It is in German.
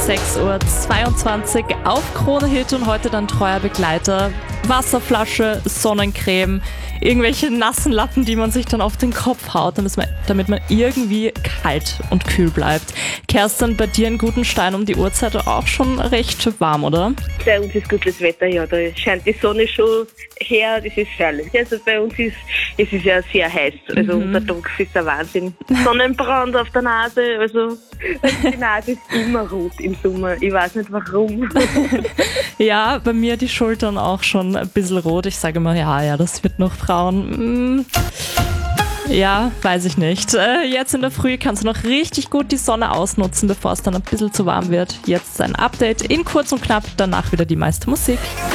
6:22 Uhr auf Krone Hit und heute dann treuer Begleiter. Wasserflasche, Sonnencreme, irgendwelche nassen Lappen, die man sich dann auf den Kopf haut, damit man irgendwie kalt und kühl bleibt. Kerstin, bei dir in Gutenstein um die Uhrzeit auch schon recht warm, oder? Bei uns ist gutes Wetter, ja, da scheint die Sonne schon her, das ist herrlich. Also bei uns ist es ja sehr heiß, also untertags ist der Wahnsinn. Sonnenbrand auf der Nase, also die Nase ist immer rot im Sommer, ich weiß nicht warum. Ja, bei mir die Schultern auch schon ein bisschen rot. Ich sage immer, ja, das wird noch braun. Ja, weiß ich nicht. Jetzt in der Früh kannst du noch richtig gut die Sonne ausnutzen, bevor es dann ein bisschen zu warm wird. Jetzt ein Update in kurz und knapp, danach wieder die meiste Musik.